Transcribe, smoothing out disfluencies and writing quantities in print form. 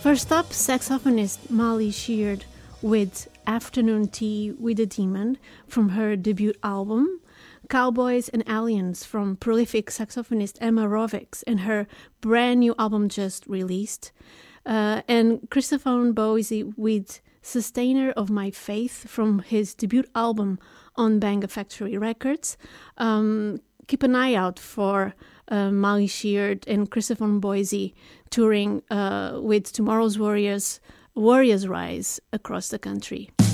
First up, saxophonist Molly Sheard with Afternoon Tea with a Demon from her debut album, Cowboys and Aliens from prolific saxophonist Emma Rovics and her brand new album just released, and Christopher Boise with Sustainer of My Faith from his debut album on Banga Factory Records. Keep an eye out for Molly Sheard and Christopher Boise touring with Tomorrow's Warriors Rise across the country.